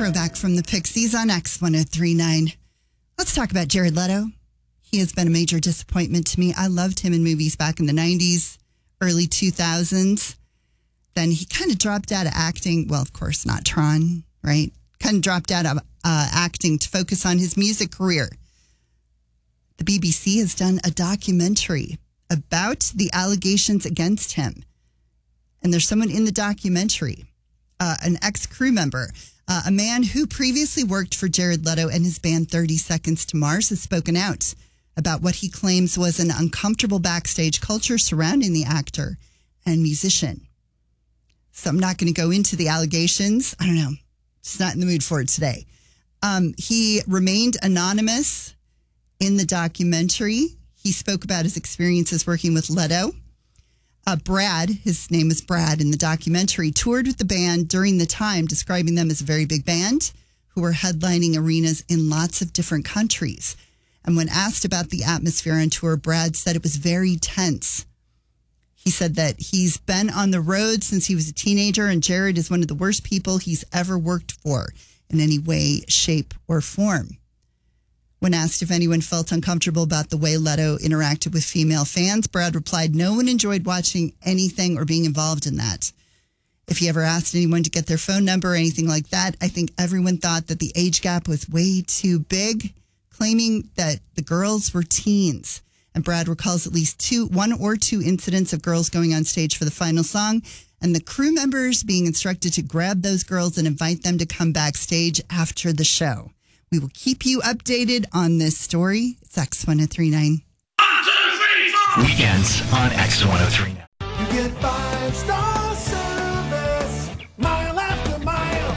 throwback from the Pixies on X1039. Let's talk about Jared Leto. He has been a major disappointment to me. I loved him in movies back in the 90s, early 2000s. Then he kind of dropped out of acting. Well, of course, not Tron, right? Kind of dropped out of acting to focus on his music career. The BBC has done a documentary about the allegations against him. And there's someone in the documentary, an ex-crew member, a man who previously worked for Jared Leto and his band 30 Seconds to Mars, has spoken out about what he claims was an uncomfortable backstage culture surrounding the actor and musician. So I'm not going to go into the allegations. I don't know. Just not in the mood for it today. He remained anonymous in the documentary. He spoke about his experiences working with Leto. Brad, his name is Brad in the documentary, toured with the band during the time, describing them as a very big band who were headlining arenas in lots of different countries. And when asked about the atmosphere on tour, Brad said it was very tense. He said that he's been on the road since he was a teenager, and Jared is one of the worst people he's ever worked for in any way, shape, or form. When asked if anyone felt uncomfortable about the way Leto interacted with female fans, Brad replied, "No one enjoyed watching anything or being involved in that. If he ever asked anyone to get their phone number or anything like that, I think everyone thought that the age gap was way too big," claiming that the girls were teens. And Brad recalls at least one or two incidents of girls going on stage for the final song and the crew members being instructed to grab those girls and invite them to come backstage after the show. We will keep you updated on this story. It's X1039. 1, 2, 3, 4. Weekends on X1039. You get 5-star service, mile after mile.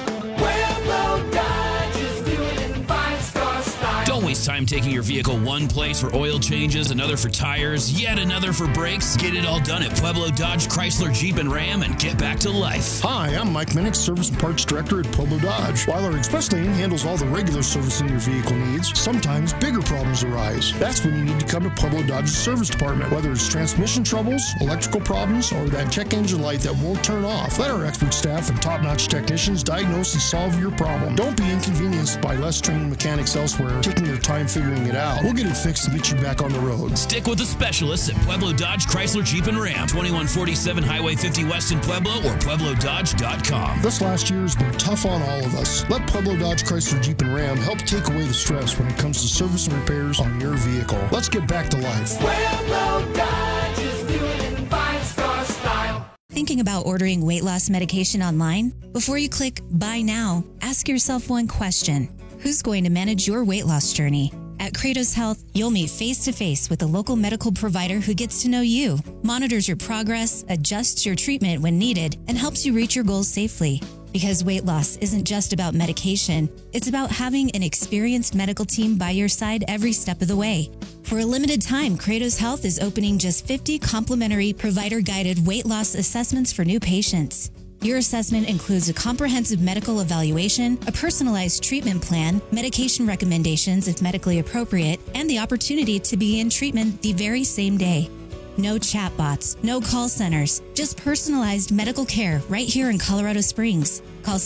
Pueblo Dodge is doing it in 5-star style. Don't waste time taking your vehicle one place for oil changes, another for tires, yet another for brakes. Get it all done at Pueblo Dodge, Chrysler, Jeep, and Ram and get back to life. Hi, I'm Mike Minnick, Service and Parts Director at Pueblo Dodge. While our express lane handles all the regular servicing your vehicle needs, sometimes bigger problems arise. That's when you need to come to Pueblo Dodge's service department. Whether it's transmission troubles, electrical problems, or that check engine light that won't turn off, let our expert staff and top-notch technicians diagnose and solve your problem. Don't be inconvenienced by less trained mechanics elsewhere taking their time figuring it out. We'll get it fixed and get you back on the road. Stick with the specialists at Pueblo Dodge, Chrysler, Jeep, and Ram. 2147 Highway 50 West in Pueblo or PuebloDodge.com. This last year has been tough on all of us. Let Pueblo Dodge, Chrysler, Jeep, and Ram help take away the stress when it comes to service and repairs on your vehicle. Let's get back to life. Pueblo Dodge is doing it in 5-star style. Thinking about ordering weight loss medication online? Before you click Buy Now, ask yourself one question. Who's going to manage your weight loss journey? At Kratos Health, you'll meet face-to-face with a local medical provider who gets to know you, monitors your progress, adjusts your treatment when needed, and helps you reach your goals safely. Because weight loss isn't just about medication, it's about having an experienced medical team by your side every step of the way. For a limited time, Kratos Health is opening just 50 complimentary provider-guided weight loss assessments for new patients. Your assessment includes a comprehensive medical evaluation, a personalized treatment plan, medication recommendations if medically appropriate, and the opportunity to begin treatment the very same day. No chatbots, no call centers, just personalized medical care right here in Colorado Springs. Call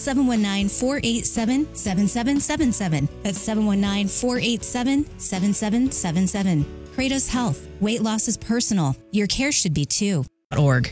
719-487-7777. That's 719-487-7777. Kratos Health. Weight loss is personal. Your care should be too. .org.